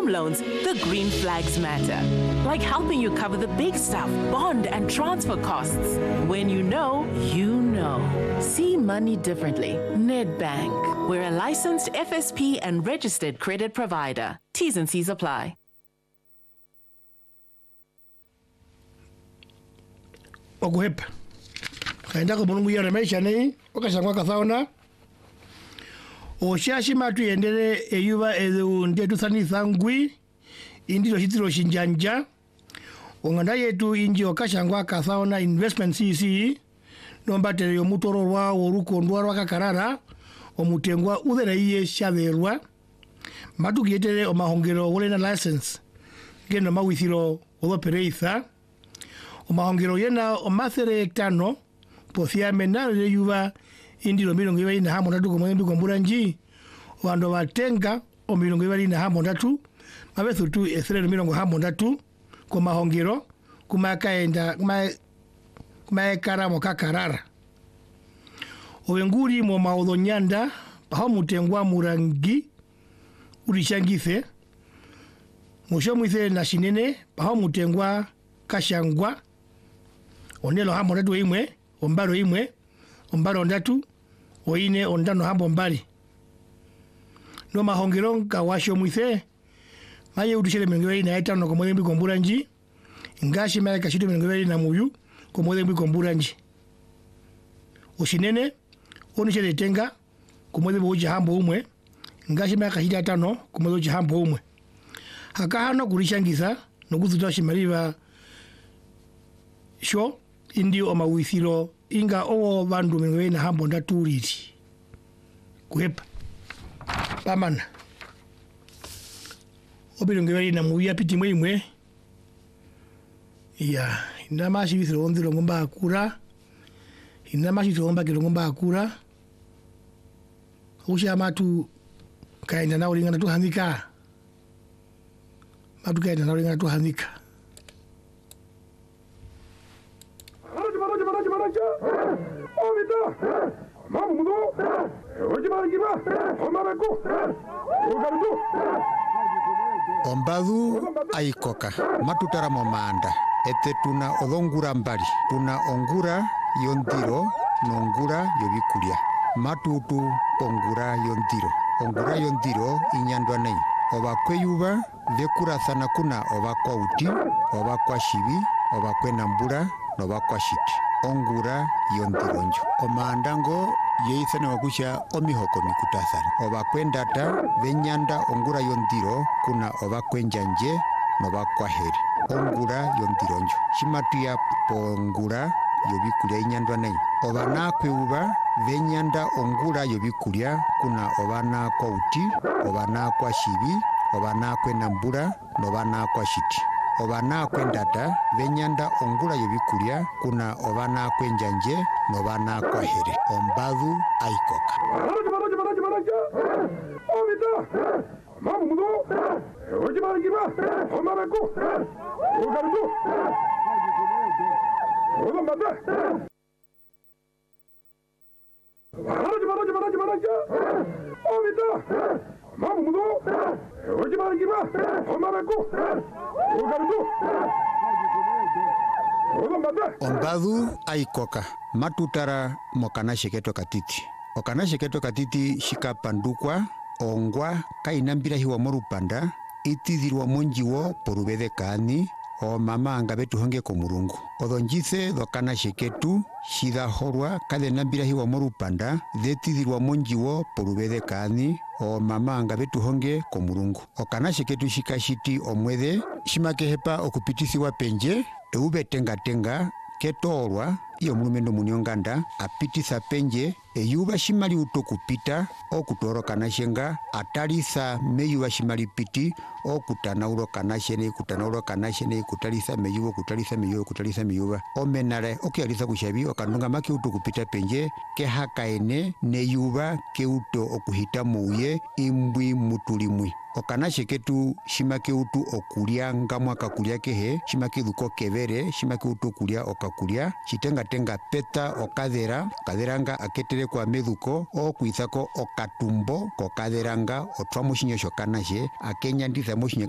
home loans, the green flags matter. Like helping you cover the big stuff, bond and transfer costs. When you know, you know. See money differently. Nedbank. We're a licensed FSP and registered credit provider. T's and C's apply. Okuhepa kaenda ko mulungu yale maisha nei okashangwa kathaona oshashi matu yendele eyuba edu ndetu sanitha ngwi indiro hitiro shinjanja onganda yetu inji okashangwa kathaona investment CC nombatele yo mutoro rwa oruko ndwa rwa kakarara omutengwa udera iye shaberwa matu kietele omahongero wole na license gendo mawithiro odopereitha omahongero yena omathere tano pothia menale yuva indiro milongo ibali na hamo ndatu komwendu komburanji wando watenga o milongo ibali na hamo ndatu mabethu tu ethere milongo hamo ndatu komahongero kumakaenda kumaekara mokakarara owenguri mo maudonyanda paho mutengwa murangi urishangife musho mwithe na shinene paho mutengwa kashangwa onelo hambo ndatu imwe ombaro ndatu oine ondano hambo mbali no mahongero nkawasho mwithe maye utushele mengwe ina etano komwe mbi komburanji ngashi maye kashito mengwe na muyu komwe mbi komburanji oshinene onishele tenga komwe mbi uji hambo umwe ngashi maye kashito atano komwe uji hambo umwe hakahano kurishangisa nokuzuta shimaliva sho indi omawithiro inga owo bandu mengwe na hambo ndaturiri kuhepa pamana obilonge bali na muya piti mwimwe ya indamashi withiro ondiro ngomba akura indamashi togomba kilongomba akura usha matu kaenda na ulinga tu handika matu kaenda na ulinga tu handika Ombadu aikoka matutara momanda ete tuna odongura mbali tuna ongura yondiro nongura yobikulia matutu ongura yondiro inyandwa nei obakweyuba vekurathana kuna obakwauti obakwashibi obakwenambura nobakwashiti ongura yondironjo omandango yeithana wakusha omihoko mikutathana obakwendata benyanda ongura yondiro kuna obakwenjanje nobakwaheri ongura yondironjo shimatuya pongura yobikulia inyandwa nei obanakweuba benyanda ongura yobikulia kuna obanakwauti obanakwashibi obanakwendambura nobanakwashiti obanakwendata benyanda ongura yobikulia kuna obanakwendjanje nobanakwaheri ombadu aikoka ombadu aikoka matutara mokana sheketo katiti okana sheketo katiti shikapandukwa ongwa kainambira hiwa morupanda itithirwa monjiwo porubede kani o mama anga betu honge komurungu odonjithe dokana sheketu shidahorwa kadenambira hiwa morupanda detithirwa monjiwo porubede kani o mama anga betu honge komurungu okana sheketu shikashiti omwede shimakehepa okupitisiwa penje eube tenga ketorwa iyo mulumendo munionganda apitisa penje eyuba shimali utokupita okutoro kanashenga atalisa meyuba shimali piti okutanauro kanashene kutalisa meyuba omenare okialisa kushabi okanunga maki utokupita penje kehakaene neyuba keuto okuhita muuye imbwi mutulimwi okanashe ketu shimake utu okulia ngamwa kakulia kehe shimake duko kevere shimake utu okulia okakulia shitenga peta okaderanga aketere kwa meduko okuizako okatumbo kokaderanga otwa mushinyo shokanashe akenya ndiza mushinyo